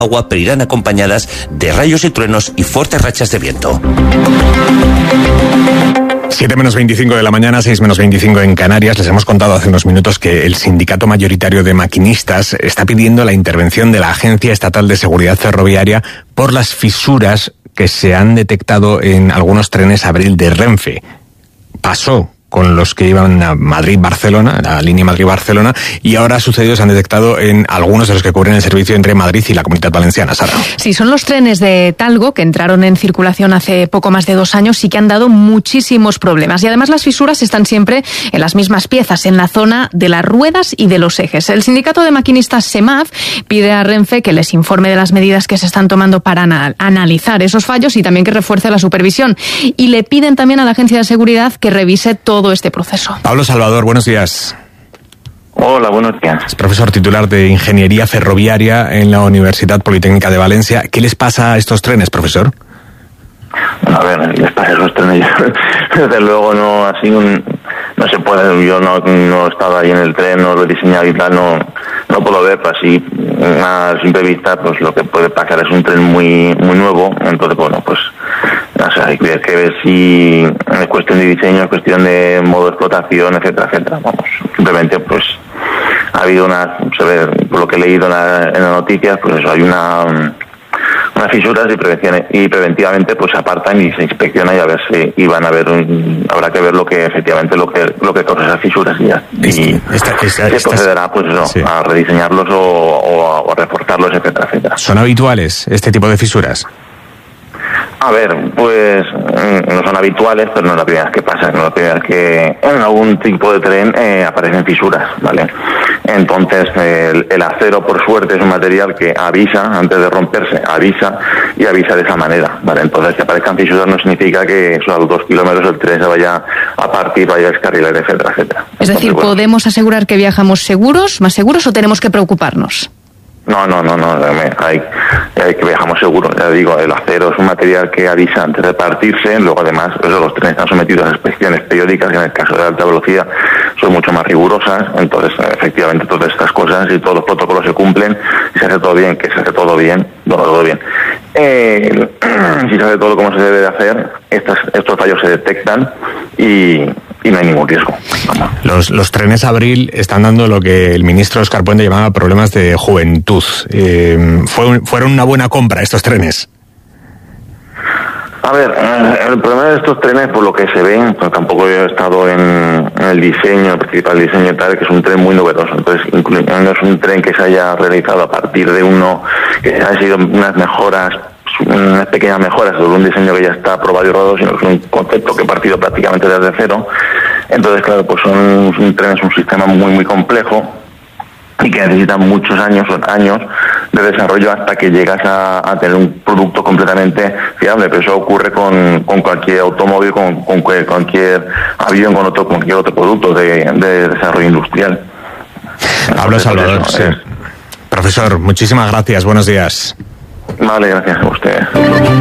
agua, pero irán acompañadas de rayos y truenos y fuertes rachas de viento. 7 menos 25 de la mañana, 6 menos 25 en Canarias. Les hemos contado hace unos minutos que el sindicato mayoritario de maquinistas está pidiendo la intervención de la Agencia Estatal de Seguridad Ferroviaria por las fisuras que se han detectado en algunos trenes Abril de Renfe. Pasó con los que iban a Madrid-Barcelona, la línea Madrid-Barcelona, y ahora ha sucedido, se han detectado en algunos de los que cubren el servicio entre Madrid y la Comunidad Valenciana. Sara. Sí, son los trenes de Talgo que entraron en circulación hace poco más de 2 años y que han dado muchísimos problemas. Y además las fisuras están siempre en las mismas piezas, en la zona de las ruedas y de los ejes. El sindicato de maquinistas SEMAF pide a Renfe que les informe de las medidas que se están tomando para analizar esos fallos y también que refuerce la supervisión. Y le piden también a la Agencia de Seguridad que revise todo este proceso. Pablo Salvador, buenos días. Hola, buenos días. Es profesor titular de Ingeniería Ferroviaria en la Universidad Politécnica de Valencia. ¿Qué les pasa a estos trenes, profesor? Bueno, a ver, les pasa a esos trenes. Desde luego no así no se puede. Yo no he estado ahí en el tren, no lo he diseñado y tal, no puedo ver, pero así a simple vista, pues lo que puede pasar es un tren muy nuevo. Entonces, bueno, pues o sea, hay que ver si es cuestión de diseño, es cuestión de modo de explotación, etcétera, etcétera. Vamos, simplemente pues ha habido por lo que he leído en las noticias, pues eso, hay unas fisuras y preventivamente pues se apartan y se inspecciona y a ver si van a ver habrá que ver lo que efectivamente lo que causa esas fisuras y ya se procederá pues eso, sí, a rediseñarlos o a reforzarlos, etcétera, etcétera. ¿Son habituales este tipo de fisuras? A ver, pues no son habituales, pero no es la primera vez que pasa, no es la primera vez que en algún tipo de tren aparecen fisuras, ¿vale? Entonces, el acero, por suerte, es un material que avisa, antes de romperse, avisa de esa manera, ¿vale? Entonces, que aparezcan fisuras no significa que a los 2 kilómetros el tren se vaya a partir, vaya a descarrilar, etcétera, etcétera. Es decir, bueno, ¿podemos asegurar que viajamos más seguros o tenemos que preocuparnos? No, hay que viajamos seguros, ya digo, el acero es un material que avisa antes de partirse, luego además los trenes están sometidos a inspecciones periódicas, que en el caso de alta velocidad son mucho más rigurosas, entonces efectivamente todas estas cosas y todos los protocolos se cumplen, si se hace todo bien, si se hace todo como se debe de hacer, estos fallos se detectan y no hay ningún riesgo. Los trenes Abril están dando lo que el ministro Óscar Puente llamaba problemas de juventud. ¿Fueron una buena compra estos trenes? A ver, el problema de estos trenes, por lo que se ve, pues tampoco he estado en el diseño, el principal diseño y tal, que es un tren muy novedoso. Entonces, no es un tren que se haya realizado a partir de uno, que ha sido unas pequeñas mejoras sobre un diseño que ya está aprobado y rodado, sino que es un concepto que ha partido prácticamente desde cero. Entonces, claro, pues son trenes, un sistema muy complejo y que necesita muchos años de desarrollo hasta que llegas a tener un producto completamente fiable. Pero eso ocurre con cualquier automóvil, con cualquier avión, con cualquier otro producto de desarrollo industrial. Pablo Salvador, pues sí. Profesor, muchísimas gracias, buenos días. Vale, gracias a usted.